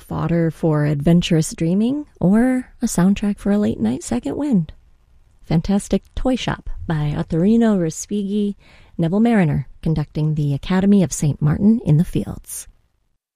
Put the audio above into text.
fodder for adventurous dreaming, or a soundtrack for a late-night second wind. Fantastic Toy Shop by Ottorino Respighi, Neville Mariner, conducting the Academy of St. Martin in the Fields.